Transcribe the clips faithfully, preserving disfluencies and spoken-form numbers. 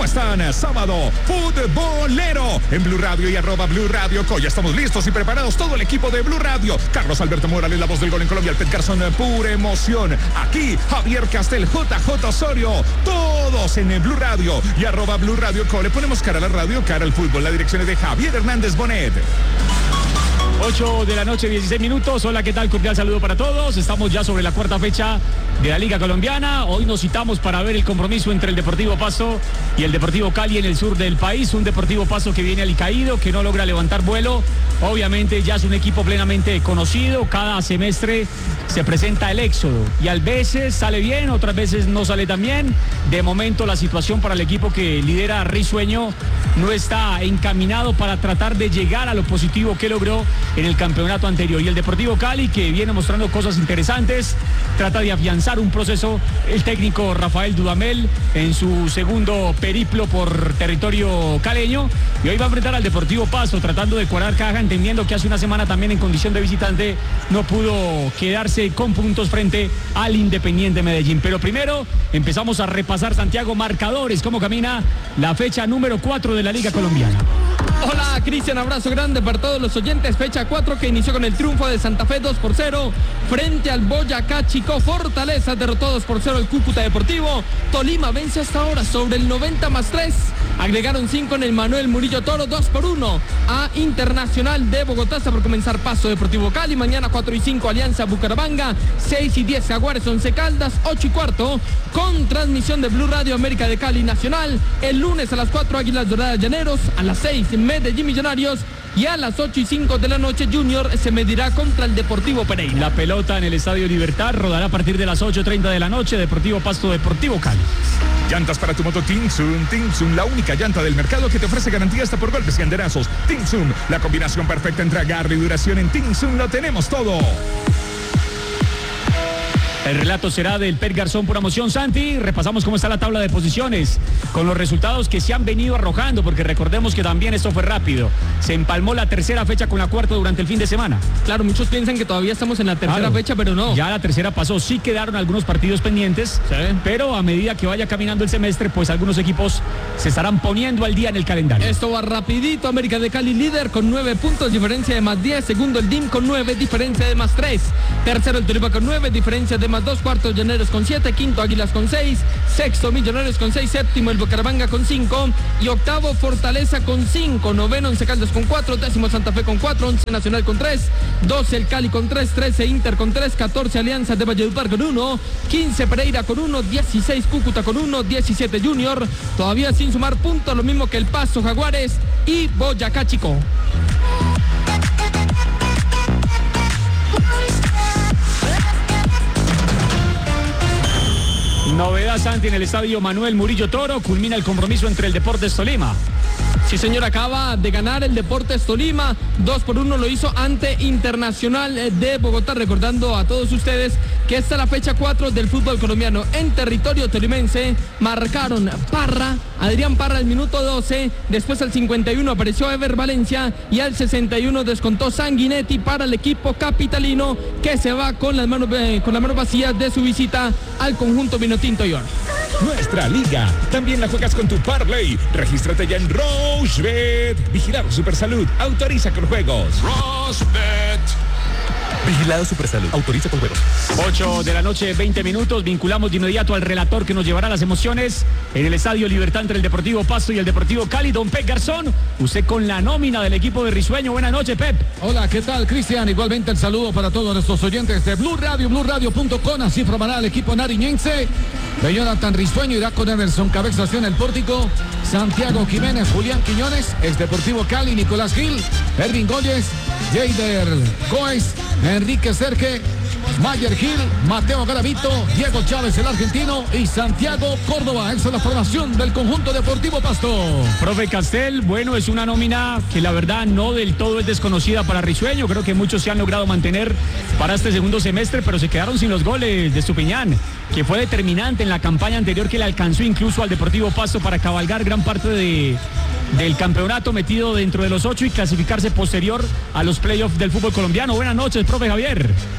están. Sábado, futbolero en Blue Radio y arroba Blue Radio Co. Ya estamos listos y preparados, todo el equipo de Blue Radio. Carlos Alberto Morales, la voz del gol en Colombia. El Pet Garzón, pura emoción. Aquí, Javier Castel, J J Osorio. Todos en Blue Radio y arroba Blue Radio Co. Le ponemos cara a la radio, cara al fútbol. La dirección es de Javier Hernández Bonet. ocho de la noche, dieciséis minutos. Hola, ¿qué tal? Cordial saludo para todos. Estamos ya sobre la cuarta fecha de la Liga Colombiana. Hoy nos citamos para ver el compromiso entre el Deportivo Pasto y el Deportivo Cali en el sur del país. Un Deportivo Pasto que viene alicaído, que no logra levantar vuelo. Obviamente ya es un equipo plenamente conocido. Cada semestre se presenta el éxodo y a veces sale bien, otras veces no sale tan bien. De momento la situación para el equipo que lidera Risueño no está encaminado para tratar de llegar a lo positivo que logró en el campeonato anterior. Y el Deportivo Cali, que viene mostrando cosas interesantes, trata de afianzar un proceso el técnico Rafael Dudamel en su segundo periplo por territorio caleño, y hoy va a enfrentar al Deportivo Pasto tratando de cuadrar caja, entendiendo que hace una semana también en condición de visitante no pudo quedarse con puntos frente al Independiente Medellín. Pero primero empezamos a repasar, Santiago, marcadores, cómo camina la fecha número cuatro de la Liga Colombiana. Hola, Cristian, abrazo grande para todos los oyentes. Fecha cuatro que inició con el triunfo de Santa Fe dos por cero frente al Boyacá Chicó. Fortaleza derrotó dos por cero el Cúcuta Deportivo. Tolima vence hasta ahora sobre el noventa más tres. Agregaron cinco en el Manuel Murillo Toro, dos por uno a Internacional de Bogotá. Está por comenzar Pasto Deportivo Cali. Mañana cuatro y cinco Alianza Bucaramanga. seis y diez Jaguares Once Caldas. ocho y cuarto con transmisión de Blue Radio América de Cali Nacional. El lunes a las cuatro Águilas Doradas Llaneros. A las seis Medellín Millonarios. Y a las ocho y cinco de la noche Junior se medirá contra el Deportivo Pereira. La pelota en el Estadio Libertad rodará a partir de las ocho y treinta de la noche. Deportivo Pasto, Deportivo Cali. Llantas para tu moto Tinsun. Tinsun, la única llanta del mercado que te ofrece garantía hasta por golpes y andenazos. Tinsun, la combinación perfecta entre agarre y duración. En Tinsun lo tenemos todo. El relato será del Pet Garzón, pura emoción. Santi, repasamos cómo está la tabla de posiciones con los resultados que se han venido arrojando, porque recordemos que también esto fue rápido. Se empalmó la tercera fecha con la cuarta durante el fin de semana. Claro, muchos piensan que todavía estamos en la tercera claro, fecha, pero no. Ya la tercera pasó, sí quedaron algunos partidos pendientes, sí, pero a medida que vaya caminando el semestre, pues algunos equipos se estarán poniendo al día en el calendario. Esto va rapidito. América de Cali líder con nueve puntos, diferencia de más diez. Segundo el D I M con nueve, diferencia de más tres. Tercero el Tolima con nueve, diferencia de más dos. Cuarto Llaneros con siete, quinto Águilas con seis, sexto Millonarios con seis, séptimo el Bucaramanga con cinco y octavo Fortaleza con cinco, noveno Once Caldas con cuatro, décimo Santa Fe con cuatro, once Nacional con tres, doce el Cali con tres, trece Inter con tres, catorce Alianza de Valledupar con uno, quince Pereira con uno, dieciséis Cúcuta con uno, diecisiete Junior, todavía sin sumar puntos, lo mismo que el Pasto, Jaguares y Boyacá Chicó. Novedad, Santi, en el estadio Manuel Murillo Toro. Culmina el compromiso entre el Deportes Tolima. Sí, señor, acaba de ganar el Deportes Tolima. dos por uno lo hizo ante Internacional de Bogotá. Recordando a todos ustedes que esta es la fecha cuatro del fútbol colombiano. En territorio tolimense marcaron Parra, Adrián Parra al minuto doce. Después al cincuenta y uno apareció Ever Valencia. Y al sesenta y uno descontó Sanguinetti para el equipo capitalino, que se va con las manos, eh, con las manos vacías de su visita al conjunto Vinotinto York. Nuestra liga también la juegas con tu Parlay. Regístrate ya en Rochebet. Vigilado Supersalud. Autoriza con juegos. Rochebet. Vigilado Supersalud. Autoriza con juegos. ocho de la noche, veinte minutos. Vinculamos de inmediato al relator que nos llevará las emociones en el Estadio Libertad entre el Deportivo Pasto y el Deportivo Cali. Don Pep Garzón, usted con la nómina del equipo de Risueño. Buenas noches, Pep. Hola, ¿qué tal, Cristian? Igualmente el saludo para todos nuestros oyentes de Blue Radio, blue radio punto com. Así formará el equipo nariñense. De Jonathan Risueño irá con Emerson Cabezas en el pórtico. Santiago Jiménez, Julián Quiñones, ex Deportivo Cali, Nicolás Gil, Ervin Góyez, Jader Coes, Enrique Serge, Mayer Gil, Mateo Garavito, Diego Chávez el argentino y Santiago Córdoba. Esa es la formación del conjunto Deportivo Pasto. Profe Castel, bueno, es una nómina que la verdad no del todo es desconocida para Risueño. Creo que muchos se han logrado mantener para este segundo semestre, pero se quedaron sin los goles de Estupiñán, que fue determinante en la campaña anterior, que le alcanzó incluso al Deportivo Pasto para cabalgar gran parte de, del campeonato, metido dentro de los ocho y clasificarse posterior a los playoffs del fútbol colombiano. Buenas noches, profe Javier.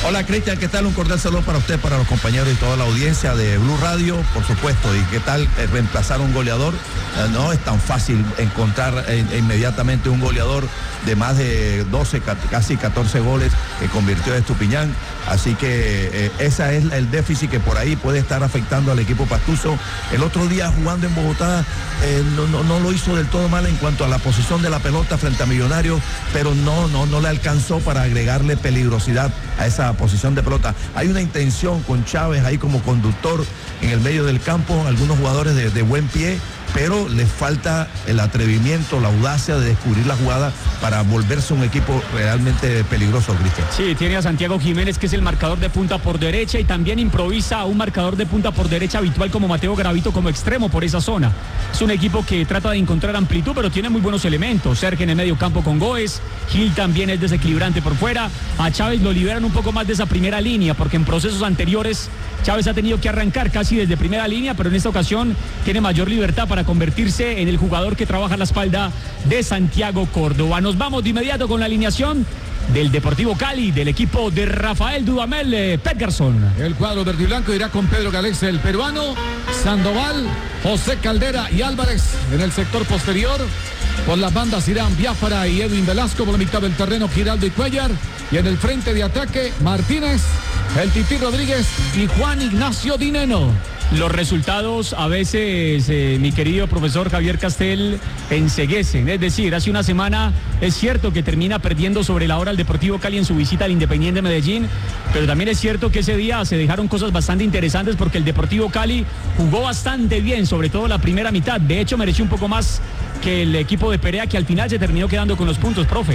Hola Cristian, ¿qué tal? Un cordial saludo para usted, para los compañeros y toda la audiencia de Blue Radio, por supuesto. ¿Y qué tal eh, reemplazar a un goleador? Eh, no es tan fácil encontrar eh, inmediatamente un goleador de más de doce, casi catorce goles que convirtió Estupiñán. Así que eh, ese es el déficit que por ahí puede estar afectando al equipo pastuso. El otro día jugando en Bogotá eh, no, no, no lo hizo del todo mal en cuanto a la posición de la pelota frente a Millonarios, pero no, no, no le alcanzó para agregarle peligrosidad a esa posición de pelota. Hay una intención con Chávez ahí como conductor en el medio del campo, algunos jugadores de, de buen pie, pero les falta el atrevimiento, la audacia de descubrir la jugada para volverse un equipo realmente peligroso, Cristian. Sí, tiene a Santiago Jiménez, que es el marcador de punta por derecha, y también improvisa a un marcador de punta por derecha habitual como Mateo Garavito como extremo por esa zona. Es un equipo que trata de encontrar amplitud, pero tiene muy buenos elementos. Sergio en el medio campo con Goes, Gil también es desequilibrante por fuera. A Chávez lo liberan un poco más de esa primera línea, porque en procesos anteriores Chávez ha tenido que arrancar casi desde primera línea, pero en esta ocasión tiene mayor libertad para convertirse en el jugador que trabaja a la espalda de Santiago Córdoba. Nos vamos de inmediato con la alineación del Deportivo Cali, del equipo de Rafael Dudamel eh, Petgarzón. El cuadro verde y blanco irá con Pedro Galés, el peruano, Sandoval, José Caldera y Álvarez en el sector posterior. Por las bandas irán Biafara y Edwin Velasco, por la mitad del terreno Giraldo y Cuellar, y en el frente de ataque Martínez, el Tití Rodríguez y Juan Ignacio Dineno. Los resultados a veces, eh, mi querido profesor Javier Castel, enceguecen. Es decir, hace una semana es cierto que termina perdiendo sobre la hora el Deportivo Cali en su visita al Independiente Medellín, pero también es cierto que ese día se dejaron cosas bastante interesantes porque el Deportivo Cali jugó bastante bien, sobre todo la primera mitad. De hecho, mereció un poco más que el equipo de Perea, que al final se terminó quedando con los puntos, profe.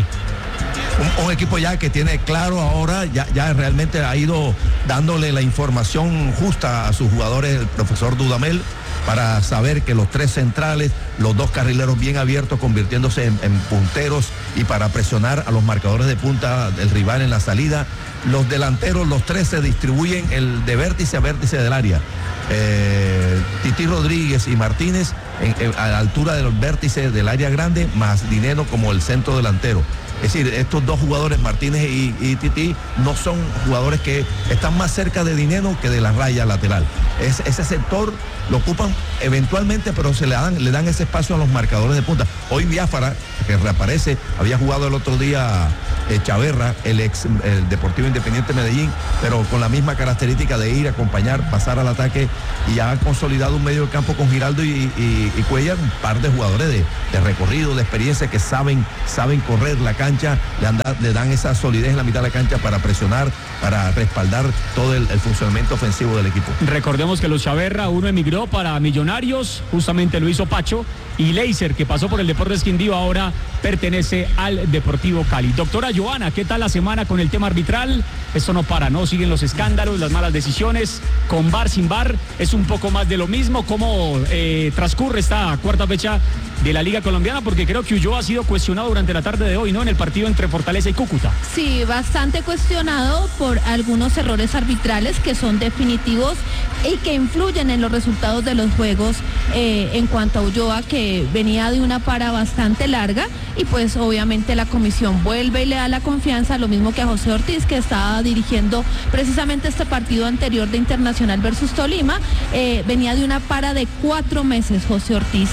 Un, un equipo ya que tiene claro ahora, ya, ya realmente ha ido dándole la información justa a sus jugadores, el profesor Dudamel, para saber que los tres centrales, los dos carrileros bien abiertos, convirtiéndose en, en punteros, y para presionar a los marcadores de punta del rival en la salida. Los delanteros, los tres se distribuyen el de vértice a vértice del área. Eh, Tití Rodríguez y Martínez en, en, a la altura de los vértices del área grande, más Dineno como el centro delantero. Es decir, estos dos jugadores, Martínez y, y Tití, no son jugadores que están más cerca de Dineno que de la raya lateral. Es, ese sector lo ocupan eventualmente, pero se le dan, le dan ese espacio a los marcadores de punta. Hoy Biafara, que reaparece, había jugado el otro día eh, Chaverra, el ex el Deportivo Independiente Medellín, pero con la misma característica de ir, acompañar, pasar al ataque, y ha consolidado un medio de campo con Giraldo y, y, y Cuellar, un par de jugadores de, de recorrido, de experiencia, que saben, saben correr la cancha, le, anda, le dan esa solidez en la mitad de la cancha para presionar, para respaldar todo el, el funcionamiento ofensivo del equipo. Recordemos que los Chaverra, uno emigró para Millonarios, justamente lo hizo Pacho, y Leiser, que pasó por el Deportes Quindío, ahora pertenece al Deportivo Cali. Doctora Joana, ¿qué tal la semana con el tema arbitral? Esto no para, ¿no? Siguen los escándalos, las malas decisiones, con V A R, sin V A R, es un poco más de lo mismo. ¿Cómo eh, transcurre esta cuarta fecha de la Liga Colombiana? Porque creo que Ulloa ha sido cuestionado durante la tarde de hoy, ¿no? En el partido entre Fortaleza y Cúcuta. Sí, bastante cuestionado por algunos errores arbitrales que son definitivos y que influyen en los resultados de los juegos, eh, en cuanto a Ulloa, que venía de una para bastante larga, y pues obviamente la comisión vuelve y le da la confianza, lo mismo que a José Ortiz, que estaba dirigiendo precisamente este partido anterior de Internacional versus Tolima. Eh, venía de una para de cuatro meses José Ortiz.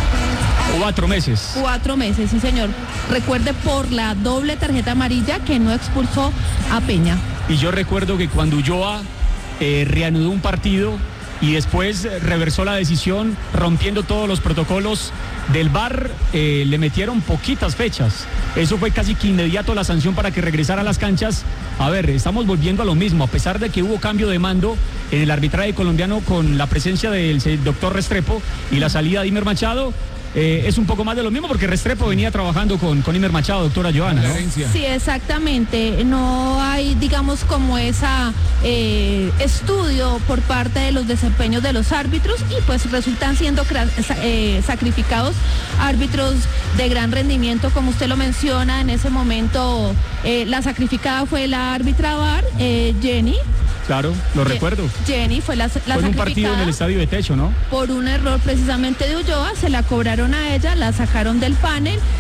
Cuatro meses. Cuatro meses, sí señor. Recuerde, por la doble tarjeta amarilla que no expulsó a Peña. Y yo recuerdo que cuando Ulloa eh, reanudó un partido y después reversó la decisión rompiendo todos los protocolos del V A R, eh, le metieron poquitas fechas. Eso fue casi que inmediato la sanción para que regresara a las canchas. A ver, estamos volviendo a lo mismo, a pesar de que hubo cambio de mando en el arbitraje colombiano con la presencia del doctor Restrepo y la salida de Imer Machado. Eh, es un poco más de lo mismo, porque Restrepo venía trabajando con, con Imer Machado, doctora Joana, ¿no? Sí, exactamente. No hay, digamos, como esa eh, estudio por parte de los desempeños de los árbitros, y pues resultan siendo eh, sacrificados árbitros de gran rendimiento, como usted lo menciona. En ese momento eh, la sacrificada fue la árbitra V A R, eh, Jenny. Claro, lo Je recuerdo. Jenny fue la, la fue sacrificada. En un partido en el estadio de Techo, ¿no? Por un error precisamente de Ulloa, se la cobraron a ella, la sacaron del panel,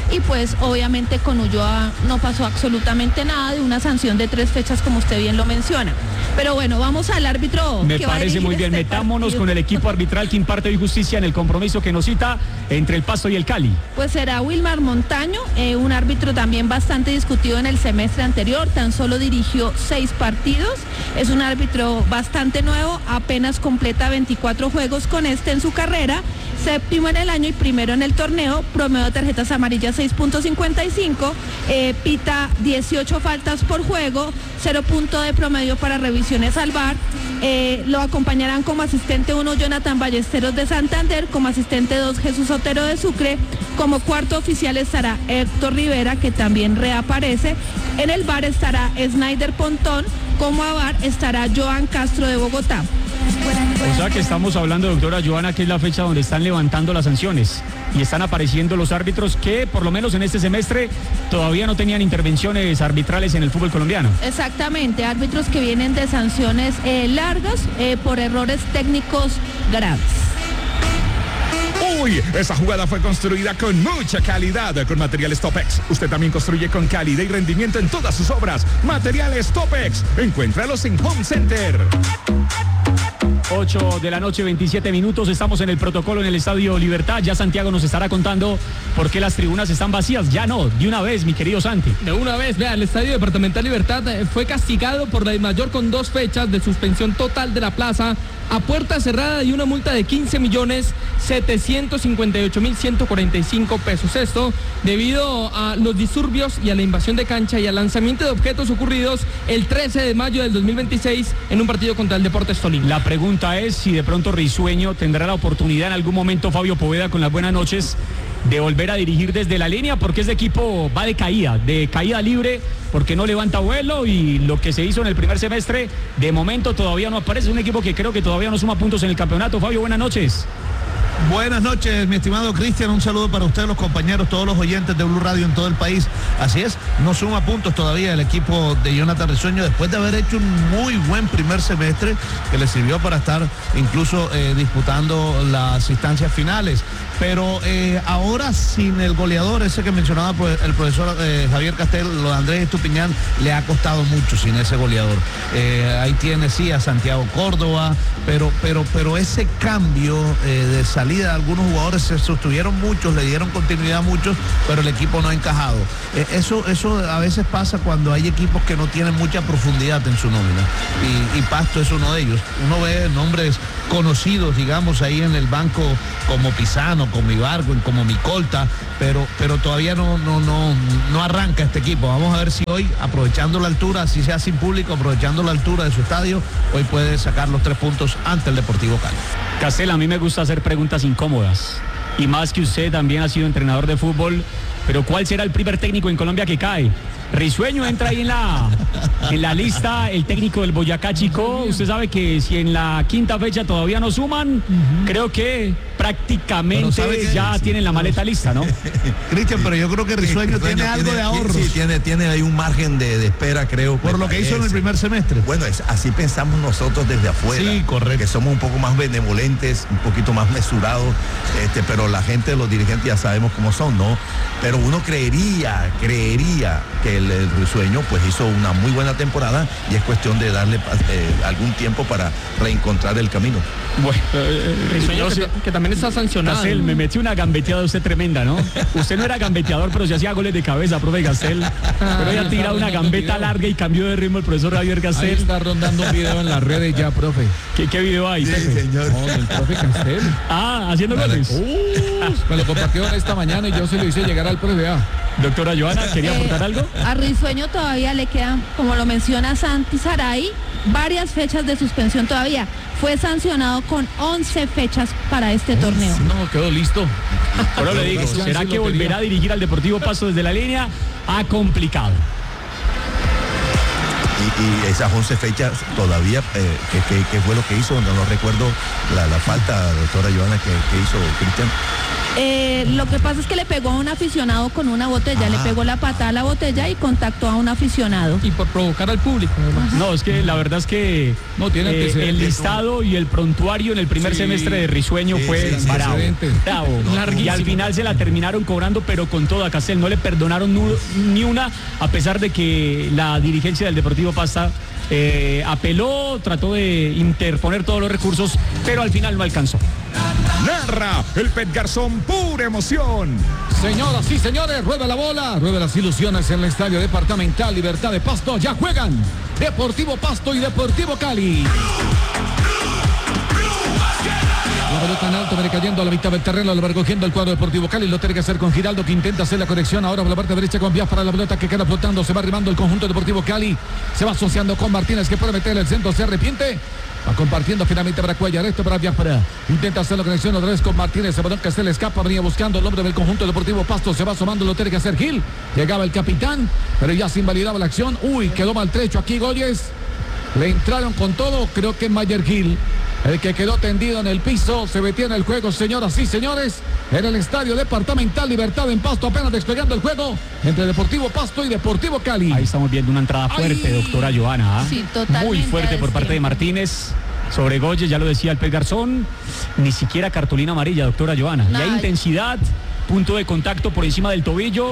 y pues obviamente con Ulloa no pasó absolutamente nada de una sanción de tres fechas como usted bien lo menciona. Pero bueno, vamos al árbitro. Me que va a parece muy bien, este metámonos partido. con el equipo arbitral que imparte hoy justicia en el compromiso que nos cita entre el Pasto y el Cali. Pues será Wilmar Montaño, eh, un árbitro también bastante discutido en el semestre anterior, tan solo dirigió seis partidos, es un árbitro bastante nuevo, apenas completa veinticuatro juegos con este en su carrera, séptimo en el año y primero en el torneo, promedio de tarjetas amarillas seis punto cincuenta y cinco, eh, pita dieciocho faltas por juego, cero punto de promedio para revisiones al V A R, eh, lo acompañarán como asistente uno Jonathan Ballesteros de Santander, como asistente dos Jesús Otero de Sucre, como cuarto oficial estará Héctor Rivera, que también reaparece, en el V A R estará Snyder Pontón, como a V A R estará Joan Castro de Bogotá. O sea que estamos hablando, doctora Joana, que es la fecha donde están levantando las sanciones y están apareciendo los árbitros que por lo menos en este semestre todavía no tenían intervenciones arbitrales en el fútbol colombiano. Exactamente, árbitros que vienen de sanciones eh, largas eh, por errores técnicos graves. Uy, esa jugada fue construida con mucha calidad con Materiales Topex. Usted también construye con calidad y rendimiento en todas sus obras. Materiales Topex. Encuéntralos en Home Center. ocho de la noche, veintisiete minutos, estamos en el protocolo en el Estadio Libertad. Ya Santiago nos estará contando por qué las tribunas están vacías. Ya no, de una vez, mi querido Santi. De una vez, vea, el Estadio Departamental Libertad eh, fue castigado por la DIMAYOR con dos fechas de suspensión total de la plaza a puerta cerrada y una multa de quince millones setecientos cincuenta y ocho mil ciento cuarenta y cinco pesos. Esto debido a los disturbios y a la invasión de cancha y al lanzamiento de objetos ocurridos el trece de mayo del dos mil veintiséis en un partido contra el Deportes Tolima. La pregunta es si de pronto Risueño tendrá la oportunidad en algún momento, Fabio Poveda, con las buenas noches, de volver a dirigir desde la línea, porque ese equipo va de caída, de caída libre, porque no levanta vuelo y lo que se hizo en el primer semestre, de momento todavía no aparece. Un equipo que creo que todavía no suma puntos en el campeonato. Fabio, buenas noches. Buenas noches, mi estimado Cristian, un saludo para usted, los compañeros, todos los oyentes de Blue Radio en todo el país. Así es, no suma puntos todavía el equipo de Jonathan Risueño después de haber hecho un muy buen primer semestre que le sirvió para estar incluso eh, disputando las instancias finales. Pero eh, ahora sin el goleador, ese que mencionaba el profesor eh, Javier Castel, lo de Andrés Estupiñán, le ha costado mucho sin ese goleador. Eh, ahí tiene sí a Santiago Córdoba, pero, pero, pero ese cambio eh, de salida de algunos jugadores, se sostuvieron muchos, le dieron continuidad a muchos, pero el equipo no ha encajado. Eh, eso, eso a veces pasa cuando hay equipos que no tienen mucha profundidad en su nómina, y, y Pasto es uno de ellos. Uno ve nombres conocidos, digamos, ahí en el banco como Pisano, como Ibargüen, como Micolta, pero, pero todavía no, no, no, no arranca este equipo. Vamos a ver si hoy, aprovechando la altura, si sea sin público, aprovechando la altura de su estadio, hoy puede sacar los tres puntos ante el Deportivo Cali. Castel, a mí me gusta hacer preguntas incómodas, y más que usted también ha sido entrenador de fútbol, pero ¿cuál será el primer técnico en Colombia que cae? Risueño entra ahí en la, en la lista, el técnico del Boyacá Chicó. Usted sabe que si en la quinta fecha todavía no suman, uh-huh. creo que prácticamente ya sí, tienen la maleta lista, ¿no? Cristian, pero yo creo que Risueño sí, tiene algo tiene, de ahorro. Sí, tiene, tiene ahí un margen de, de espera, creo. Por lo que hizo en el primer semestre. Bueno, es, así pensamos nosotros desde afuera. Sí, correcto. Que somos un poco más benevolentes, un poquito más mesurados, este, pero la gente, los dirigentes ya sabemos cómo son, ¿no? Pero uno creería, creería que el, el Risueño pues hizo una muy buena temporada y es cuestión de darle eh, algún tiempo para reencontrar el camino. Bueno, eh, Risueño que, que también está sancionado. Castel, me metí una gambeteada de usted tremenda, ¿no? Usted no era gambeteador, pero se hacía goles de cabeza, profe Castel. Pero ella ha tirado una gambeta larga y cambió de ritmo el profesor Javier Castel. Ahí está rondando un video en las redes ya, profe. ¿Qué, qué video hay? Sí, Pepe? señor. No, del profe Castel. Ah, haciendo vale. goles. Uh, me lo compartió esta mañana y yo se lo hice llegar al profe A. Doctora Joana, ¿quería aportar algo? A Risueño todavía le quedan, como lo menciona Santi Saray, varias fechas de suspensión todavía. Fue sancionado con once fechas para este torneo. No, quedó listo. Pero le digo, ¿será que volverá a dirigir al Deportivo Pasto desde la línea? Ha complicado. Y, y esas once fechas todavía, eh, ¿qué, qué, qué fue lo que hizo? No, no recuerdo la, la falta, doctora Joana, que, que hizo Cristian. Eh, lo que pasa es que le pegó a un aficionado con una botella, ah. le pegó la patada a la botella y contactó a un aficionado. Y por provocar al público, además. No, es que la verdad es que no tiene eh, el listado y el prontuario en el primer sí, semestre de Risueño sí, fue sí, bravo, bravo. Y al final se la terminaron cobrando, pero con todo a Castel no le perdonaron nu, ni una, a pesar de que la dirigencia del Deportivo Pasto eh, apeló, trató de interponer todos los recursos, pero al final no alcanzó. Narra el Pet Garzón, pura emoción. Señoras y señores, rueda la bola, rueda las ilusiones en el Estadio Departamental Libertad de Pasto. Ya juegan Deportivo Pasto y Deportivo Cali. La pelota en alto, viene cayendo a la mitad del terreno, lo va recogiendo el cuadro Deportivo Cali, lo tiene que hacer con Giraldo, que intenta hacer la conexión ahora por la parte derecha con Biafra, la pelota que queda flotando, se va arribando el conjunto Deportivo Cali, se va asociando con Martínez, que puede meter el centro, se arrepiente, va compartiendo finalmente para Cuellar, esto para Biafra, intenta hacer la conexión otra vez con Martínez, el balón que se le escapa, venía buscando el hombre del conjunto Deportivo Pasto, se va asomando, lo tiene que hacer Gil, llegaba el capitán, pero ya se invalidaba la acción, uy, quedó maltrecho aquí Goyes, le entraron con todo, creo que Mayer Gil. El que quedó tendido en el piso, se metió en el juego, señoras y señores, en el Estadio Departamental Libertad en Pasto, apenas despegando el juego entre Deportivo Pasto y Deportivo Cali. Ahí estamos viendo una entrada fuerte, Ay. doctora Joana. ¿eh? Sí, totalmente. Muy fuerte por parte de Martínez. Sobre Goyes, ya lo decía el Pet Garzón, ni siquiera cartulina amarilla, doctora Joana. No, y hay intensidad, punto de contacto por encima del tobillo.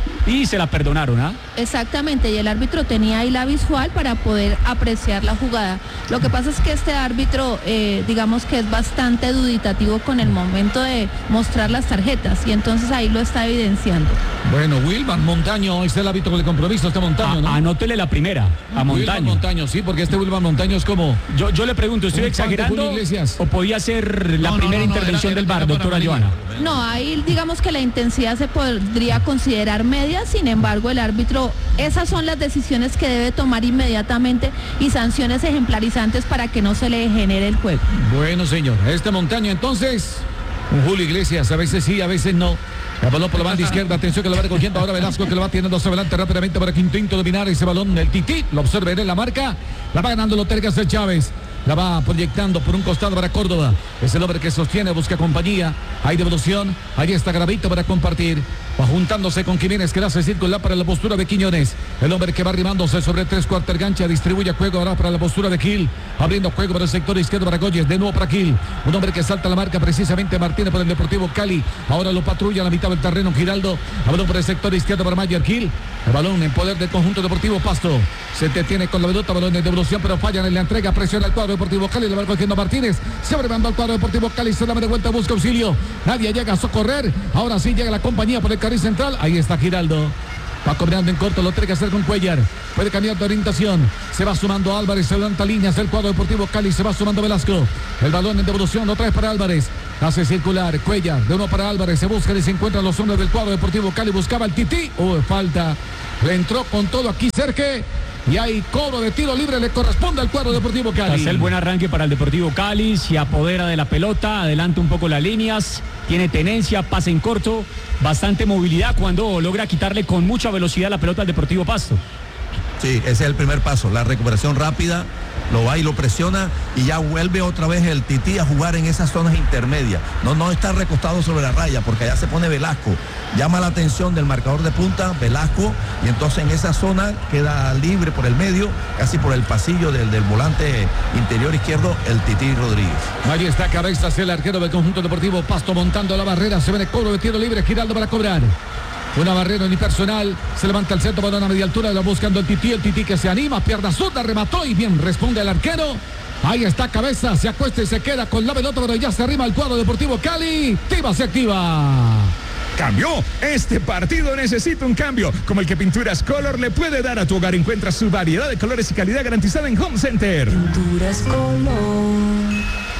Y se la perdonaron, ¿ah? ¿eh? Exactamente, y el árbitro tenía ahí la visual para poder apreciar la jugada. Lo que pasa es que este árbitro, eh, digamos que es bastante duditativo con el momento de mostrar las tarjetas, y entonces ahí lo está evidenciando. Bueno, Wilman Montaño es el árbitro de compromiso, este Montaño, ¿no? Anótele la primera, a Montaño. Wilman Montaño, sí, porque este Wilman Montaño es como... Yo, yo le pregunto, ¿estoy exagerando o podía ser la no, primera no, no, intervención no, del V A R, doctora Joana? No, ahí digamos que la intensidad se podría considerar media. Sin embargo, el árbitro, esas son las decisiones que debe tomar inmediatamente y sanciones ejemplarizantes para que no se le genere el juego. Bueno, señor, este Montaño entonces, un Julio Iglesias, a veces sí, a veces no. El balón por la banda izquierda, atención que lo va recogiendo ahora Velasco, que lo va teniendo hacia adelante rápidamente para que intente dominar ese balón. El Tití, lo observa en la marca, la va ganando, lo tiene que hacer Chávez. La va proyectando por un costado para Córdoba. Es el hombre que sostiene, busca compañía. Hay devolución. Ahí está Gravito para compartir. Va juntándose con Jiménez, que la hace circular para la postura de Quiñones. El hombre que va arrimándose sobre tres cuartos gancha. Distribuye juego ahora para la postura de Gil. Abriendo juego para el sector izquierdo para Goyes. De nuevo para Gil. Un hombre que salta la marca precisamente Martínez por el Deportivo Cali. Ahora lo patrulla a la mitad del terreno Giraldo. Balón por el sector izquierdo para Mayer Gil. El balón en poder del conjunto Deportivo Pasto. Se detiene con la pelota. Balón de devolución, pero fallan en la entrega. Presiona el cuadro Deportivo Cali, le va cogiendo Martínez, se abre bando al cuadro Deportivo Cali, se la de vuelta, busca auxilio, nadie llega a socorrer, ahora sí llega la compañía por el carril central, ahí está Giraldo, va cobrando en corto, lo tiene que hacer con Cuellar, puede cambiar de orientación, se va sumando Álvarez, se levanta líneas del cuadro Deportivo Cali, se va sumando Velasco, el balón en devolución, otra vez para Álvarez, hace circular, Cuellar, de uno para Álvarez, se busca y se encuentra los hombres del cuadro Deportivo Cali, buscaba el Tití, oh, falta, le entró con todo aquí Serge. Y hay cobro de tiro libre, le corresponde al cuadro Deportivo Cali. Hace el buen arranque para el Deportivo Cali, se apodera de la pelota, adelanta un poco las líneas, tiene tenencia, pase en corto, bastante movilidad cuando logra quitarle con mucha velocidad la pelota al Deportivo Pasto. Sí, ese es el primer paso, la recuperación rápida, lo va y lo presiona y ya vuelve otra vez el Tití a jugar en esas zonas intermedias. No, no está recostado sobre la raya porque allá se pone Velasco. Llama la atención del marcador de punta, Velasco, y entonces en esa zona queda libre por el medio, casi por el pasillo del, del volante interior izquierdo, el Tití Rodríguez. Ahí está Cabezas, el arquero del conjunto Deportivo Pasto montando la barrera, se viene cobro de tiro libre, Giraldo para cobrar. Una barrera unipersonal, se levanta el centro, balón a media altura, lo buscando el Tití, el Tití que se anima, pierna zurda, remató y bien responde el arquero. Ahí está Cabeza, se acuesta y se queda con la pelota, pero ya se arrima el cuadro Deportivo Cali. Tiva se activa. Cambió. Este partido necesita un cambio, como el que Pinturas Color le puede dar a tu hogar. Encuentra su variedad de colores y calidad garantizada en Home Center. Pinturas Color.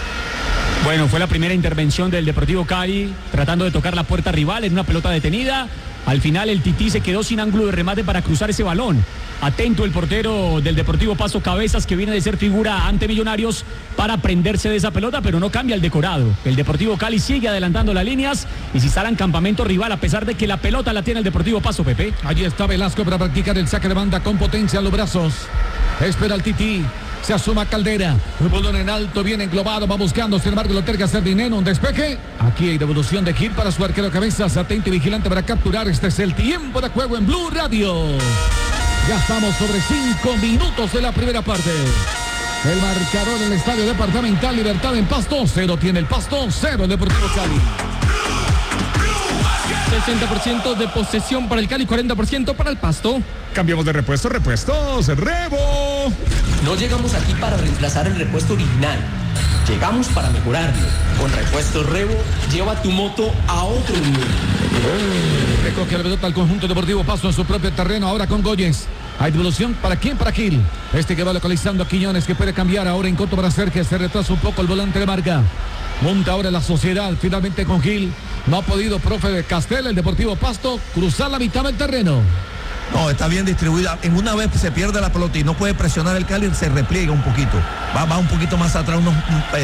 Bueno, fue la primera intervención del Deportivo Cali, tratando de tocar la puerta rival en una pelota detenida. Al final el Tití se quedó sin ángulo de remate para cruzar ese balón. Atento el portero del Deportivo Pasto, Cabezas, que viene de ser figura ante Millonarios, para prenderse de esa pelota, pero no cambia el decorado. El Deportivo Cali sigue adelantando las líneas y se instala en campamento rival, a pesar de que la pelota la tiene el Deportivo Pasto, Pepe. Allí está Velasco para practicar el saque de banda con potencia a los brazos. Espera el Tití. Se asuma Caldera. Un balón en alto, bien englobado. Va buscando, sin embargo, lo terga Sardineno. Un despeje. Aquí hay devolución de Gil para su arquero Cabezas. Atento y vigilante para capturar. Este es el tiempo de juego en Blue Radio. Ya estamos sobre cinco minutos de la primera parte. El marcador del Estadio Departamental Libertad en Pasto. Cero tiene el Pasto, cero el Deportivo Cali. sesenta por ciento de posesión para el Cali, cuarenta por ciento para el Pasto. Cambiamos de repuesto, repuestos, Rebo. No llegamos aquí para reemplazar el repuesto original. Llegamos para mejorarlo. Con Repuestos Rebo, lleva tu moto a otro nivel. Recoge la pelota al conjunto deportivo Pasto en su propio terreno, ahora con Goyes. Hay devolución, ¿para quién? Para Gil. Este que va localizando a Quiñones, que puede cambiar ahora en contra para hacer que se retrasa un poco el volante de marca. Monta ahora la sociedad, finalmente con Gil. No ha podido, profe de Castel, el Deportivo Pasto, cruzar la mitad del terreno. No, está bien distribuida. En una vez se pierde la pelota y no puede presionar el Cali, se repliega un poquito. Va, va un poquito más atrás, unos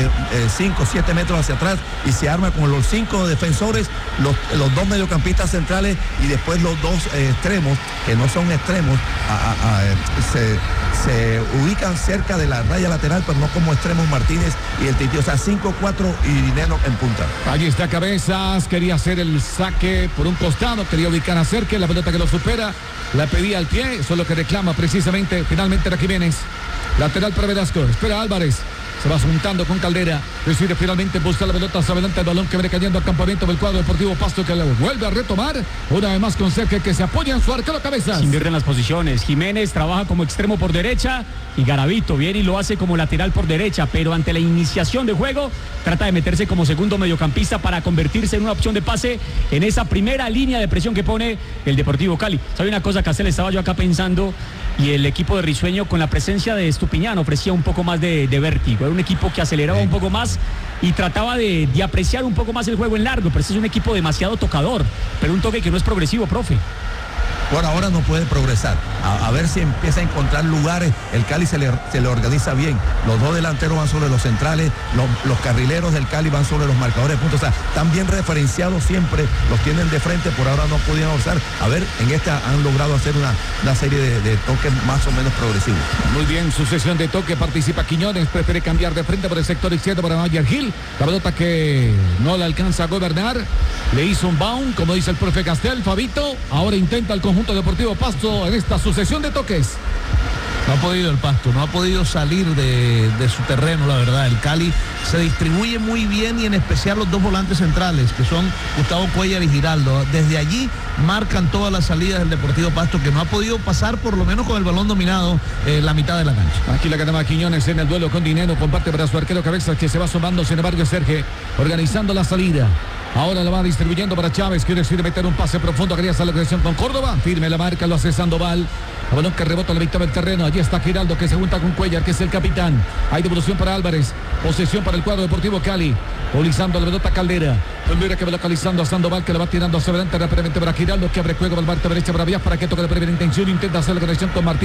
cinco, siete metros hacia atrás y se arma con los cinco defensores, los, los dos mediocampistas centrales y después los dos eh, extremos, que no son extremos, a, a, a, se, se ubican cerca de la raya lateral, pero no como extremos Martínez y el Titi. O sea, cinco, cuatro y Dinero en punta. Allí está Cabezas, quería hacer el saque por un costado, quería ubicar a Cerque, la pelota que lo supera. La pedía al pie, eso es lo que reclama precisamente. Finalmente era Jiménez. Lateral para Velasco. Espera Álvarez. Se va juntando con Caldera. Decide finalmente buscar la pelota hacia adelante. El balón que viene cayendo al campamento del cuadro deportivo Pasto, que lo vuelve a retomar. Una vez más con Cerque, que se apoya en su arquero Cabezas. Invierten las posiciones. Jiménez trabaja como extremo por derecha y Garavito viene y lo hace como lateral por derecha. Pero ante la iniciación de juego, trata de meterse como segundo mediocampista para convertirse en una opción de pase en esa primera línea de presión que pone el Deportivo Cali. ¿Sabe una cosa, Castel? Estaba yo acá pensando y el equipo de Risueño con la presencia de Estupiñán ofrecía un poco más de, de vértigo. Era un equipo que aceleraba un poco más y trataba de, de apreciar un poco más el juego en largo, pero este es un equipo demasiado tocador, pero un toque que no es progresivo, profe. Por ahora no puede progresar. A, a ver si empieza a encontrar lugares. El Cali se le, se le organiza bien. Los dos delanteros van sobre los centrales. Los, los carrileros del Cali van sobre los marcadores de puntos. O sea, están bien referenciados siempre. Los tienen de frente. Por ahora no podían avanzar. A ver, en esta han logrado hacer una, una serie de, de toques más o menos progresivos. Muy bien, sucesión de toque. Participa Quiñones. Prefiere cambiar de frente por el sector izquierdo para Mayer Gil. La pelota que no la alcanza a gobernar. Le hizo un bound, como dice el profe Castel. Fabito ahora intenta el conjunto Deportivo Pasto en esta sucesión de toques. No ha podido el Pasto, no ha podido salir de, de su terreno, la verdad. El Cali se distribuye muy bien y en especial los dos volantes centrales, que son Gustavo Cuellar y Giraldo. Desde allí marcan todas las salidas del Deportivo Pasto, que no ha podido pasar por lo menos con el balón dominado eh, la mitad de la cancha. Aquí la ganaba Quiñones en el duelo con Dinero, comparte para su arquero Cabezas, que se va sumando, sin embargo, Sergio organizando la salida. Ahora la va distribuyendo para Chávez, quiere decir meter un pase profundo, quería hacer la creación con Córdoba, firme la marca, lo hace Sandoval, el balón que rebota a la mitad del terreno, allí está Giraldo que se junta con Cuellar, que es el capitán, hay devolución para Álvarez, posesión para el cuadro Deportivo Cali, movilizando la pelota Caldera, Caldera que va localizando a Sandoval, que la va tirando hacia adelante rápidamente para Giraldo, que abre juego para el parte derecha para Vías, para que toque de primera intención, intenta hacer la conexión con Martín.